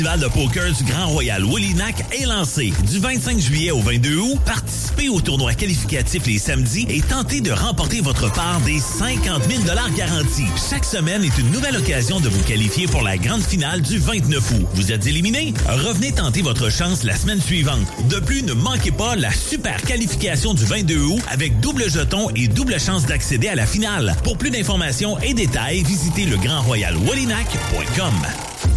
Le festival de poker du Grand Royal Woolinack est lancé. Du 25 juillet au 22 août, participez au tournoi qualificatif les samedis et tentez de remporter votre part des 50 000 $ garantis. Chaque semaine est une nouvelle occasion de vous qualifier pour la grande finale du 29 août. Vous êtes éliminé? Revenez tenter votre chance la semaine suivante. De plus, ne manquez pas la super qualification du 22 août avec double jeton et double chance d'accéder à la finale. Pour plus d'informations et détails, visitez legrandroyalwoolinack.com.